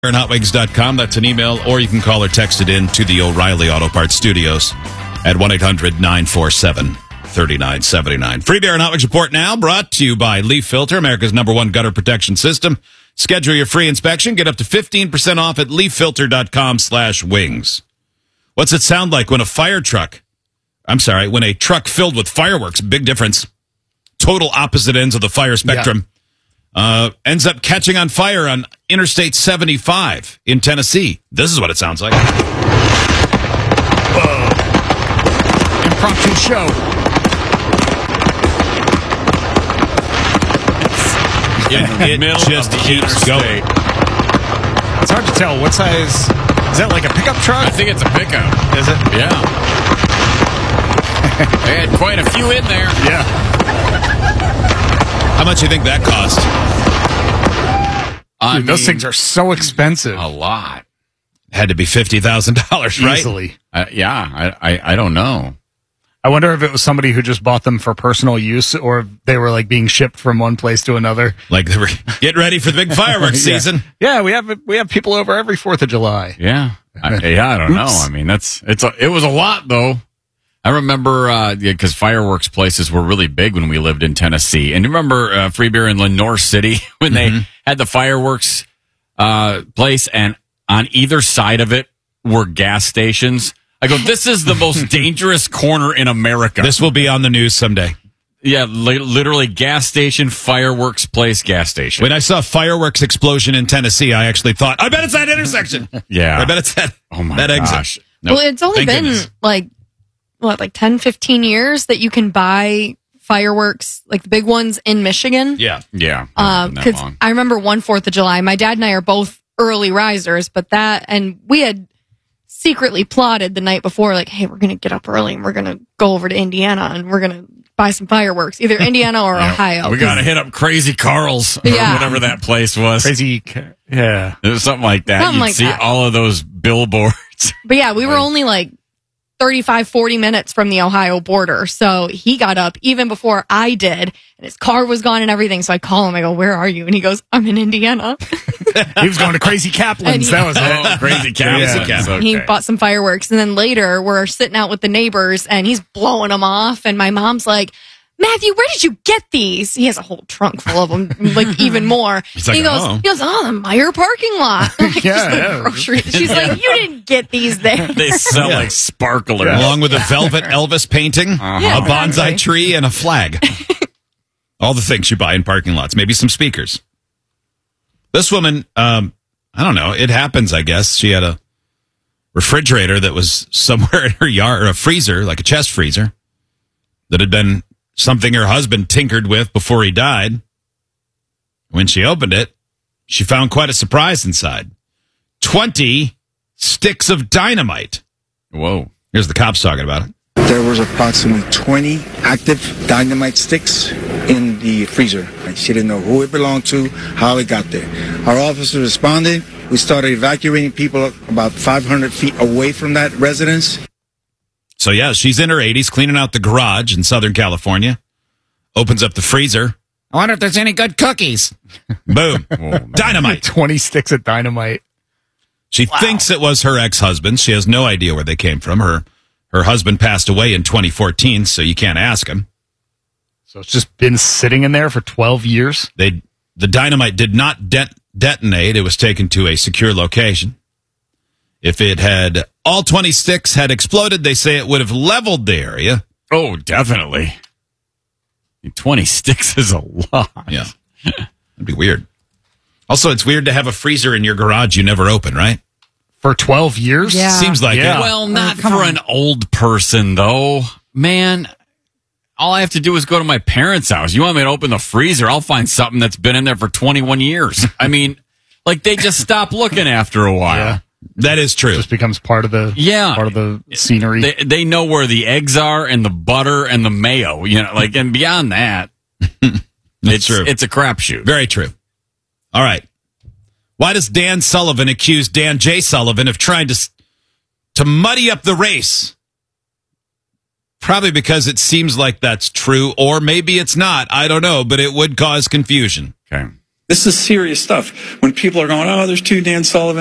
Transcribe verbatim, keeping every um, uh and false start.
hot wings dot com. That's an email, or you can call or text it in to the O'Reilly Auto Parts Studios at one eight hundred nine four seven three nine seven nine. Free Beer and Hot Wings Report now, brought to you by Leaf Filter, America's number one gutter protection system. Schedule your free inspection. Get up to fifteen percent off at leaf filter dot com slash wings. What's it sound like when a fire truck, I'm sorry, when a truck filled with fireworks, big difference, total opposite ends of the fire spectrum, yeah. Uh, ends up catching on fire on Interstate seventy-five in Tennessee. This is what it sounds like. Uh, impromptu show. It, it just keeps going. It's hard to tell. What size? Is that like a pickup truck? I think it's a pickup. Is it? Yeah. They had quite a few in there. Yeah. How much do you think that cost? I Dude, mean, those things are so expensive. A lot. Had to be fifty thousand dollars, right? Easily. Uh, yeah, I, I I don't know. I wonder if it was somebody who just bought them for personal use, or if they were like being shipped from one place to another. Like they were get ready for the big fireworks yeah. season. Yeah, we have we have people over every Fourth of July. Yeah, I, yeah, I don't know. I mean, that's it's a, it was a lot though. I remember because uh, fireworks places were really big when we lived in Tennessee. And you remember uh, Free Beer in Lenore City when mm-hmm. they had the fireworks uh, place, and on either side of it were gas stations. I go, this is the most dangerous corner in America. This will be on the news someday. Yeah, li- literally gas station, fireworks place, gas station. When I saw a fireworks explosion in Tennessee, I actually thought, I bet it's that intersection. Yeah. I bet it's that, oh my that gosh. exit. Nope. Well, it's only Thank been goodness. like, what, like ten, fifteen years that you can buy fireworks, like the big ones in Michigan. Yeah. Yeah. Because um, I remember one fourth of July, my dad and I are both early risers, but that, and we had secretly plotted the night before, like, hey, we're going to get up early and we're going to go over to Indiana and we're going to buy some fireworks, either Indiana or yeah, Ohio. We got to hit up Crazy Carl's or yeah. whatever that place was. Crazy, yeah. It was something like that. Something You'd like see that. all of those billboards. But yeah, we were only like thirty-five, forty minutes from the Ohio border. So he got up even before I did, and his car was gone and everything. So I call him, I go, where are you? And he goes, I'm in Indiana. He was going to Crazy Kaplan's. He, that was it. Oh, Crazy Kaplan's. Yeah. Yeah. He Okay. bought some fireworks. And then later we're sitting out with the neighbors and he's blowing them off. And my mom's like, Matthew, where did you get these? He has a whole trunk full of them, like even more. He's like, he goes, oh. he goes, oh, the Meijer parking lot. Like, Yeah, just the yeah. grocery. She's like, you didn't get these there. They sell Yeah. like sparklers. Yeah. Along with a velvet Elvis painting, Yeah, a bonsai exactly. tree, and a flag. All the things you buy in parking lots. Maybe some speakers. This woman, um, I don't know. It happens, I guess. She had a refrigerator that was somewhere in her yard, or a freezer, like a chest freezer, that had been something her husband tinkered with before he died. When she opened it, she found quite a surprise inside. twenty sticks of dynamite. Whoa. Here's the cops talking about it. There was approximately twenty active dynamite sticks in the freezer. She didn't know who it belonged to, how it got there. Our officer responded. We started evacuating people about five hundred feet away from that residence. So, yeah, she's in her eighties, cleaning out the garage in Southern California. Opens up the freezer. I wonder if there's any good cookies. Boom. Oh, Dynamite. twenty sticks of dynamite. She thinks it was her ex-husband. She has no idea where they came from. Her her husband passed away in twenty fourteen, so you can't ask him. So it's just been sitting in there for twelve years? They The dynamite did not det- detonate. It was taken to a secure location. If it had, all twenty sticks had exploded, they say it would have leveled the area. Oh, definitely. twenty sticks is a lot. Yeah. That'd be weird. Also, it's weird to have a freezer in your garage you never open, right? For twelve years? Yeah. Seems like Yeah. it. Well, not come for on. an old person, though. Man, all I have to do is go to my parents' house. You want me to open the freezer? I'll find something that's been in there for twenty-one years. I mean, like they just stop looking after a while. Yeah. That is true. Just becomes part of the Yeah. part of the scenery. They they know where the eggs are and the butter and the mayo, you know, like, and beyond that, it's true. It's a crapshoot. Very true. All right. Why does Dan Sullivan accuse Dan J. Sullivan of trying to to muddy up the race? Probably because it seems like that's true, or maybe it's not. I don't know, but it would cause confusion. Okay. This is serious stuff. When people are going, oh, there's two Dan Sullivan.